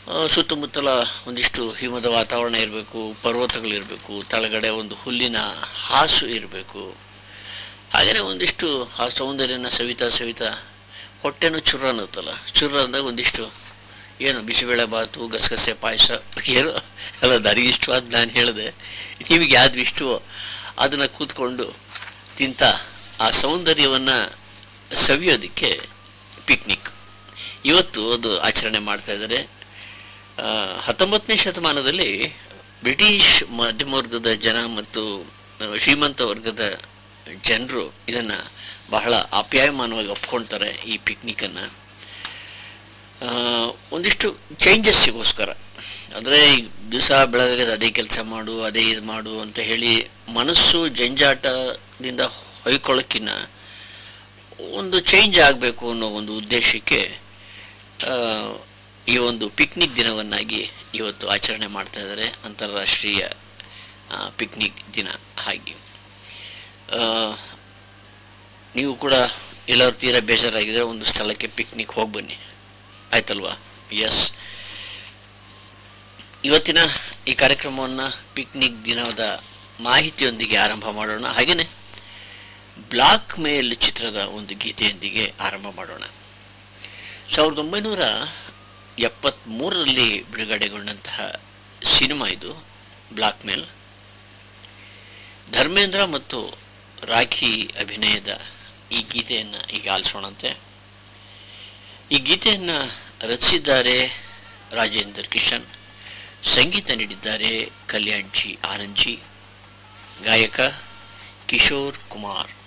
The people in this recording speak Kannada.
ಸುತ್ತಮುತ್ತಲ ಒಂದಿಷ್ಟು ಹಿಮದ ವಾತಾವರಣ ಇರಬೇಕು, ಪರ್ವತಗಳಿರಬೇಕು, ಕೆಳಗಡೆ ಒಂದು ಹುಲ್ಲಿನ ಹಾಸು ಇರಬೇಕು. ಹಾಗೆಯೇ ಒಂದಿಷ್ಟು ಆ ಸೌಂದರ್ಯನ ಸವಿತಾ ಸವಿತಾ ಹೊಟ್ಟೆನೂ ಚುರ್ರ ಅನ್ನುತ್ತಲ್ಲ, ಚುರ್ರ ಅಂದಾಗ ಒಂದಿಷ್ಟು ಏನು ಬಿಸಿಬೇಳೆ ಬಾತು, ಗಸಗಸೆ ಪಾಯಸ, ಏನೋ ಎಲ್ಲ ನನಗೆ ಇಷ್ಟವಾದ ನಾನು ಹೇಳಿದೆ. ನಿಮಗೆ ಯಾವ್ದು ಇಷ್ಟವೋ ಅದನ್ನು ಕೂತ್ಕೊಂಡು ತಿಂತ ಆ ಸೌಂದರ್ಯವನ್ನು ಸವಿಯೋದಕ್ಕೆ ಪಿಕ್ನಿಕ್ ಇವತ್ತು ಅದು ಆಚರಣೆ ಮಾಡ್ತಾ ಇದ್ದಾರೆ. 19ನೇ ಶತಮಾನದಲ್ಲಿ ಬ್ರಿಟಿಷ್ ಮಧ್ಯಮ ವರ್ಗದ ಜನ ಮತ್ತು ಶ್ರೀಮಂತ ವರ್ಗದ ಜನರು ಇದನ್ನು ಬಹಳ ಆಪ್ಯಾಯಮಾನವಾಗಿ ಒಪ್ಕೊಳ್ತಾರೆ. ಈ ಪಿಕ್ನಿಕ್ಕನ್ನು ಒಂದಿಷ್ಟು ಚೇಂಜಸ್ಸಿಗೋಸ್ಕರ, ಅಂದರೆ ಈ ದಿವಸ ಬೆಳಗ್ಗೆ ಅದೇ ಕೆಲಸ ಮಾಡು, ಅದೇ ಇದು ಮಾಡು ಅಂತ ಹೇಳಿ ಮನಸ್ಸು ಜಂಜಾಟದಿಂದ ಹೊಯ್ಕೊಳ್ಳೋಕ್ಕಿಂತ ಒಂದು ಚೇಂಜ್ ಆಗಬೇಕು ಅನ್ನೋ ಒಂದು ಉದ್ದೇಶಕ್ಕೆ ಈ ಒಂದು ಪಿಕ್ನಿಕ್ ದಿನವನ್ನಾಗಿ ಇವತ್ತು ಆಚರಣೆ ಮಾಡ್ತಾ ಇದ್ದಾರೆ, ಅಂತಾರಾಷ್ಟ್ರೀಯ ಪಿಕ್ನಿಕ್ ದಿನ. ಹಾಗೆ ನೀವು ಕೂಡ ಎಲ್ಲರೂ ತೀರಾ ಬೇಜಾರಾಗಿದ್ದರೆ ಒಂದು ಸ್ಥಳಕ್ಕೆ ಪಿಕ್ನಿಕ್ ಹೋಗಿ ಬನ್ನಿ, ಆಯ್ತಲ್ವಾ? ಎಸ್, ಇವತ್ತಿನ ಈ ಕಾರ್ಯಕ್ರಮವನ್ನು ಪಿಕ್ನಿಕ್ ದಿನದ ಮಾಹಿತಿಯೊಂದಿಗೆ ಆರಂಭ ಮಾಡೋಣ. ಹಾಗೆಯೇ ಬ್ಲಾಕ್ ಮೇಲ್ ಚಿತ್ರದ ಒಂದು ಗೀತೆಯೊಂದಿಗೆ ಆರಂಭ ಮಾಡೋಣ. 1973ರಲ್ಲಿ ಬಿಡುಗಡೆಗೊಂಡಂತಹ ಸಿನಿಮಾ ಇದು ಬ್ಲಾಕ್ ಮೇಲ್. ಧರ್ಮೇಂದ್ರ ಮತ್ತು ರಾಖಿ ಅಭಿನಯದ ಈ ಗೀತೆಯನ್ನು ಈಗ ಆಲಿಸೋಣಂತೆ. ಈ ಗೀತೆಯನ್ನು ರಚಿಸಿದ್ದಾರೆ ರಾಜೇಂದ್ರ ಕಿಶನ್, ಸಂಗೀತ ನೀಡಿದ್ದಾರೆ ಕಲ್ಯಾಣ್ ಜಿ ಆನಂದ್ ಜಿ, ಗಾಯಕ ಕಿಶೋರ್ ಕುಮಾರ್.